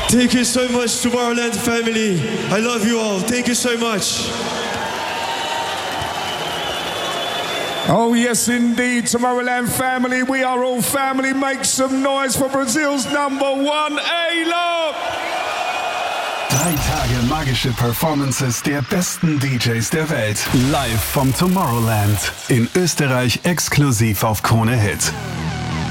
Thank you so much, Tomorrowland family. I love you all. Thank you so much. Oh, yes, indeed, Tomorrowland family. We are all family. Make some noise for Brazil's number one, A-Log. 3 Tage magische Performances der besten DJs der Welt. Live vom Tomorrowland. In Österreich exklusiv auf Krone Hit.